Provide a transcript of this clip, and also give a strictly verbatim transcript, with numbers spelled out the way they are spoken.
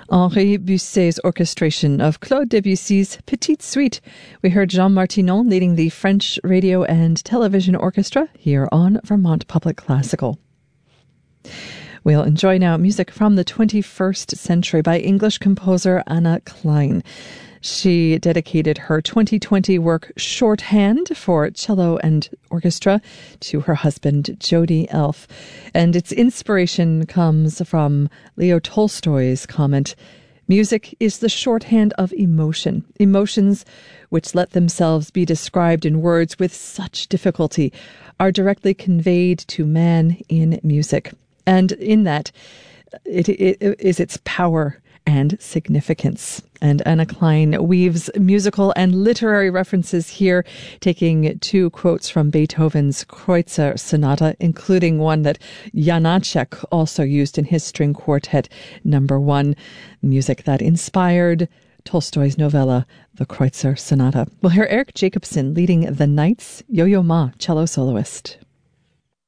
Henri Busset's orchestration of Claude Debussy's Petite Suite. We heard Jean Martinon leading the French Radio and Television Orchestra here on Vermont Public Classical. We'll enjoy now music from the twenty-first century by English composer Anna Klein. She dedicated her twenty twenty work Shorthand for cello and orchestra to her husband, Jody Elf. And its inspiration comes from Leo Tolstoy's comment, "Music is the shorthand of emotion, emotions which let themselves be described in words with such difficulty are directly conveyed to man in music." And in that, it, it, it is its power and significance. And Anna Klein weaves musical and literary references here, taking two quotes from Beethoven's Kreutzer Sonata, including one that Janacek also used in his string quartet number one, music that inspired Tolstoy's novella, The Kreutzer Sonata. We'll hear Eric Jacobson leading the Knights, Yo-Yo Ma, cello soloist.